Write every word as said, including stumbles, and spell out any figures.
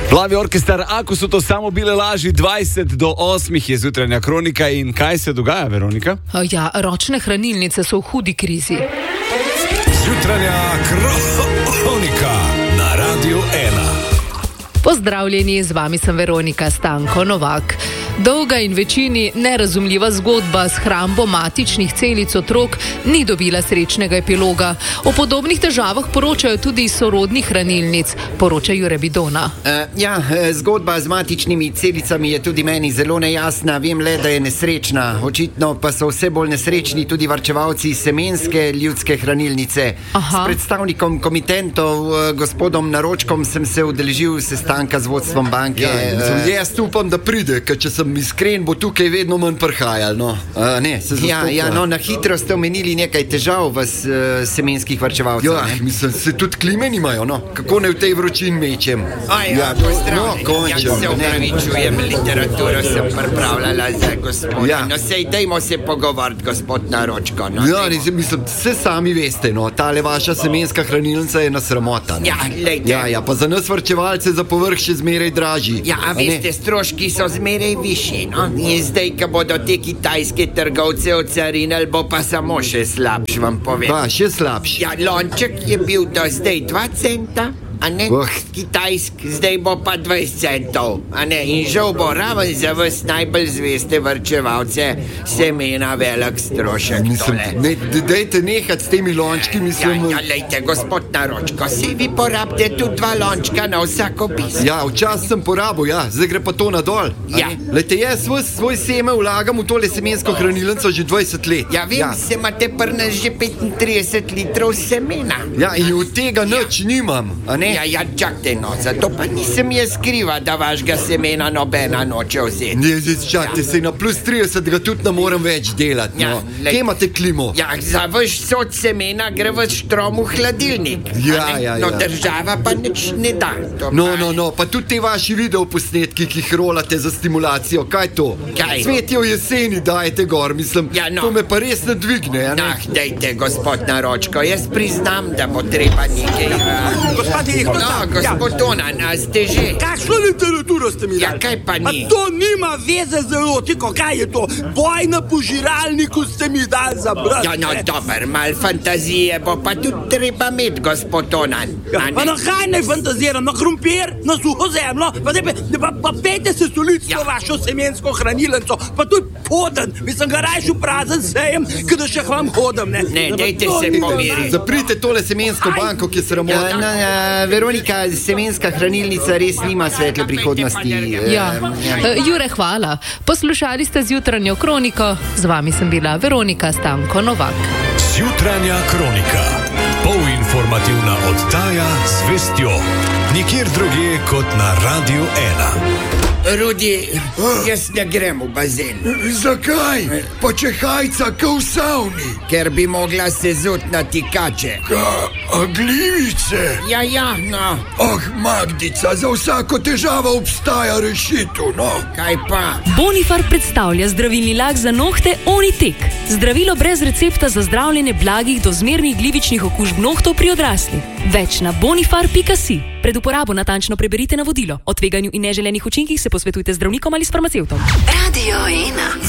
Plavi orkestar, ako so to samo bile laži, dvajset do osmih je jutranja kronika in kaj se dogaja, Veronika? Ja, ročne hranilnice so v hudi krizi. Jutranja kronika na Radiu ena. Pozdravljeni, z vami sem Veronika Stanko Novak. Dolga in večini nerazumljiva zgodba s hrambo matičnih celic otrok ni dobila srečnega epiloga. O podobnih težavah poročajo tudi iz sorodnih hranilnic, poroča Jure Bidona. Uh, ja, zgodba z matičnimi celicami je tudi meni zelo nejasna. Vem le, da je nesrečna. Očitno pa so vse bolj nesrečni tudi varčevalci semenske ljudske hranilnice. Aha. S predstavnikom komitentov, gospodom Naročkom, sem se udeležil sestanka z vodstvom banke. Ja, uh, jaz upam, da pride, ker če sem iskren, bo tukaj vedno manj prhajal, no. Uh, ne, se ja, ja, no, na hitro ste omenili nekaj težav v uh, semenskih varčevalcev. Ja, mislim, se tudi klime nimajo, no. Kako ne v tej vročin mečem? Aj, ja, pozdravljeni. No, ja, se upravičujem, literaturo sem pripravljala za gospod. Ja. No, sej, dajmo se pogovoriti, gospod Naročko. No, ja, ne, mislim, vse sami veste, no. Tale vaša semenska hranilnica je nasramota. No. Ja, lejte. Ja, ja, pa za nas varčevalce za povrh še zmeraj dražji. Ja, a veste, stroški so zmeraj višji. No? In zdaj, ko bodo te kitajske trgovce ocarinili, bo pa samo še slabš, vam povem. Pa, še slabš. Ja, lonček je bil do zdaj dva centa, a ne? Oh. Kitajsk, zdaj bo pa dvajset centov, a ne? In žal bo raven za vas najbolj zveste varčevalce semena velik strošek. Mislim, ne, dejte nehati s temi lončki, mislim... Ja, ja, lejte, gospod Naročko, si vi porabite tudi dva lončka na vsako piso. Ja, včasih sem porabil, ja, zdaj gre pa to nadol. Ja. Lejte, jaz svoj, svoj seme vlagam v tole semensko hranilnico že dvajset let. Ja, vem, ja. Se imate pri nas že petintrideset litrov semena. Ja, in od tega nič nimam, a ne? Ja, ja, čakajte, no, zato pa nisem jaz skriva, da vašega semena nobena noče vzeti. Ne, zdaj čakajte, se na plus trideset ga tudi ne morem več delati, Ja, no. lej- Kje imate klimo? Ja, za vaš sod semena gre v štrom v hladilnik. Ja, a ne? ja, No, ja. država pa nič ne da. To No, pa- no, no, pa tudi te vaši videoposnetki, ki jih rolate za stimulacijo, kaj to? Kaj? Cvetje v jeseni dajete gor, mislim, Ja, no. to me pa res ne dvigne, a ne? Ah, dejte, gospod Naročko, jaz priznam, da bo treba nekaj... Uh... Gospod direktor, No, gospod Onan, a ste že? kakšno literaturo ste mi Ja, dali? kaj pa A ni? to nima veze z erotiko, kaj je to? Boj na požiralniku ste mi dali za brati. Ja, no, dober, mal fantazije bo pa tudi treba imeti, gospod Onan. Ja, a ne? pa na kaj naj fantaziram? Na krompir, na suho zemljo? Pa, ne, pa, pa pejte se solic Ja. ja. vašo semensko hranilnico, pa tudi poden. Mislim, ga rajšu prazen sejem, kada še k vam hodim, ne? Ne, Pa dajte to se ni pomiriti. normalno. Zaprite tole semensko banko, ki se Ja, ramota. no, ja, Veronika, semenska hranilnica res nima svetle prihodnosti. eh, Ja. E, Jure, hvala. Poslušali ste zjutranjo kroniko, z vami sem bila Veronika Stanko Novak. Jutranja kronika. Polinformativna oddaja z vestjo. Nikjer drugje kot na Radiu ena. Rudi, jaz ne grem v bazen, Zakaj? Pa če hajca, ko v savni. ker bi mogla se zut na tikače. A glivice? Ja, ja, no, Ah, Magdica, za vsako težavo obstaja rešitev, no. kaj pa? Bonifar predstavlja zdravilni lak za nohte Onitek. Zdravilo brez recepta za zdravljenje blagih do zmernih glivičnih okužb nohtov pri odraslih. Več na bonifar pika si. Pred uporabo natančno preberite navodilo. O tveganju in neželenih učinkih se posvetujte z zdravnikom ali s farmacevtom. Radio ena.